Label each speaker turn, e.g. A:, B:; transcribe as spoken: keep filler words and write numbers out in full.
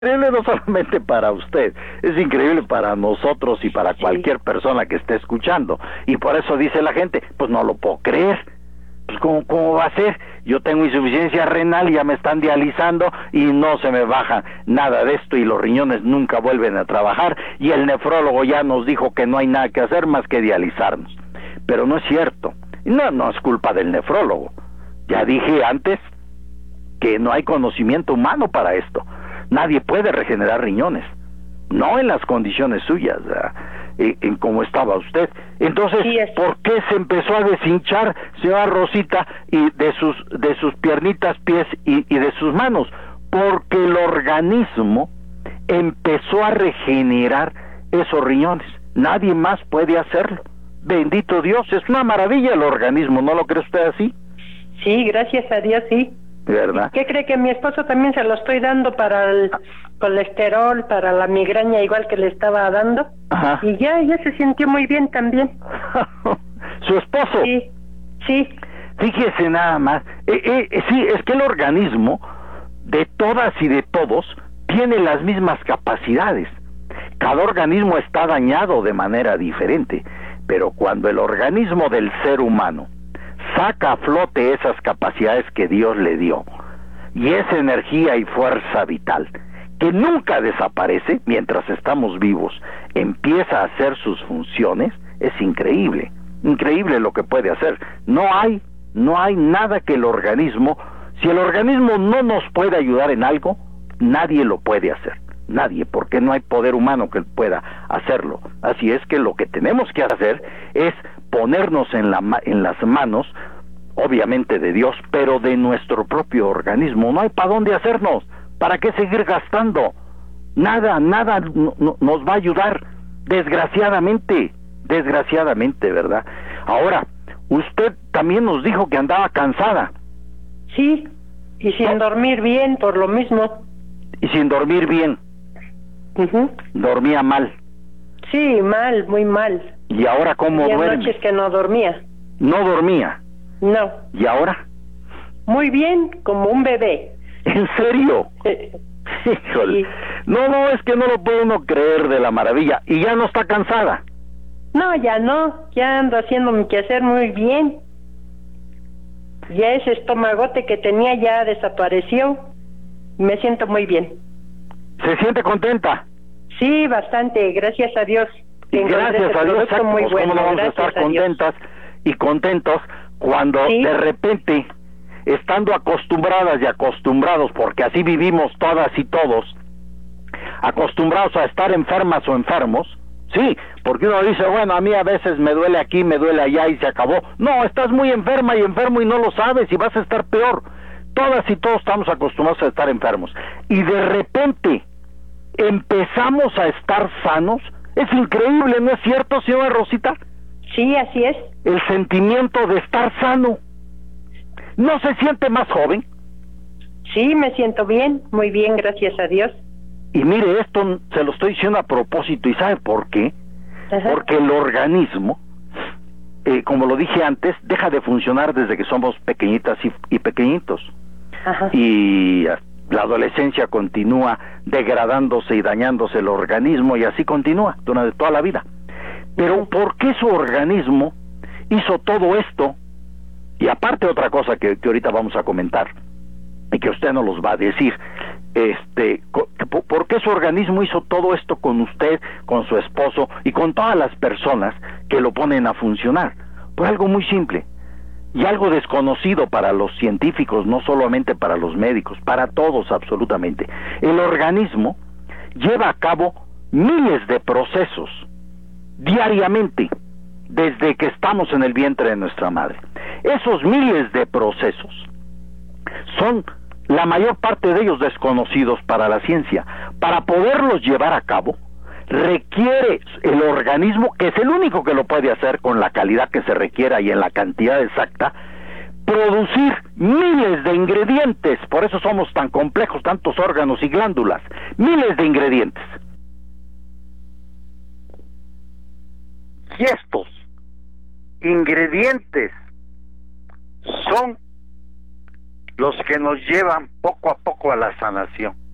A: increíble no solamente para usted, es increíble para nosotros y para cualquier sí. persona que esté escuchando. Y por eso dice la gente, pues no lo puedo creer. Pues ¿cómo, cómo va a ser? Yo tengo insuficiencia renal y ya me están dializando y no se me baja nada de esto y los riñones nunca vuelven a trabajar y el nefrólogo ya nos dijo que no hay nada que hacer más que dializarnos. Pero no es cierto. No, no es culpa del nefrólogo. Ya dije antes que no hay conocimiento humano para esto. Nadie puede regenerar riñones, no en las condiciones suyas, eh, en como estaba usted. Entonces, sí, ¿por qué se empezó a deshinchar, señora Rosita, y de sus de sus piernitas, pies y, y de sus manos? Porque el organismo empezó a regenerar esos riñones. Nadie más puede hacerlo. Bendito Dios, es una maravilla el organismo, ¿no lo cree usted así?
B: Sí, gracias a Dios, sí.
A: ¿Verdad?
B: ¿Qué cree? Que mi esposo también se lo estoy dando para el colesterol, para la migraña, igual que le estaba dando. Ajá. Y ya, ya se sintió muy bien también.
A: ¿Su esposo?
B: Sí, sí.
A: Fíjese nada más. Eh, eh, sí, es que el organismo de todas y de todos tiene las mismas capacidades. Cada organismo está dañado de manera diferente, pero cuando el organismo del ser humano saca a flote esas capacidades que Dios le dio, y esa energía y fuerza vital, que nunca desaparece mientras estamos vivos, empieza a hacer sus funciones, es increíble, increíble lo que puede hacer. No hay, no hay nada que el organismo, si el organismo no nos puede ayudar en algo, nadie lo puede hacer, nadie, porque no hay poder humano que pueda hacerlo. Así es que lo que tenemos que hacer es ponernos en, la, en las manos, obviamente de Dios, pero de nuestro propio organismo. No hay para dónde hacernos, ¿para qué seguir gastando? Nada, nada no, no, nos va a ayudar, desgraciadamente, desgraciadamente, ¿verdad? Ahora, usted también nos dijo que andaba cansada.
B: Sí, y sin ¿no? dormir bien, por lo mismo.
A: Y sin dormir bien. Uh-huh. Dormía mal.
B: Sí, mal, muy mal.
A: ¿Y ahora cómo
B: Había
A: duerme?
B: noches que no dormía.
A: ¿No dormía?
B: No.
A: ¿Y ahora?
B: Muy bien, como un bebé.
A: ¿En serio? Híjole. Sí. No, no, es que no lo puedo uno creer de la maravilla. ¿Y ya no está cansada?
B: No, ya no. Ya ando haciendo mi quehacer muy bien. Ya ese estomagote que tenía ya desapareció. Me siento muy bien.
A: ¿Se siente contenta?
B: Sí, bastante, gracias a Dios.
A: Y gracias a Dios, exacto, muy bueno, ¿cómo no vamos a estar contentas y contentos cuando ¿sí? de repente, estando acostumbradas y acostumbrados, porque así vivimos todas y todos, acostumbrados a estar enfermas o enfermos, sí, porque uno dice, bueno, a mí a veces me duele aquí, me duele allá y se acabó. No, estás muy enferma y enfermo y no lo sabes y vas a estar peor. Todas y todos estamos acostumbrados a estar enfermos. Y de repente empezamos a estar sanos. Es increíble, ¿no es cierto, señora Rosita?
B: Sí, así es.
A: El sentimiento de estar sano. ¿No se siente más joven?
B: Sí, me siento bien, muy bien, gracias a Dios.
A: Y mire, esto se lo estoy diciendo a propósito, ¿y sabe por qué? Ajá. Porque el organismo, eh, como lo dije antes, deja de funcionar desde que somos pequeñitas y, y pequeñitos. Ajá. Y la adolescencia continúa degradándose y dañándose el organismo y así continúa durante toda la vida. Pero ¿por qué su organismo hizo todo esto? Y aparte otra cosa que, que ahorita vamos a comentar y que usted nos los va a decir, este, ¿por qué su organismo hizo todo esto con usted, con su esposo y con todas las personas que lo ponen a funcionar? Por algo muy simple y algo desconocido para los científicos, no solamente para los médicos, para todos absolutamente. El organismo lleva a cabo miles de procesos diariamente desde que estamos en el vientre de nuestra madre. Esos miles de procesos son la mayor parte de ellos desconocidos para la ciencia. Para poderlos llevar a cabo requiere el organismo, que es el único que lo puede hacer con la calidad que se requiera y en la cantidad exacta, producir miles de ingredientes. Por eso somos tan complejos, tantos órganos y glándulas, miles de ingredientes. Y estos ingredientes son los que nos llevan poco a poco a la sanación.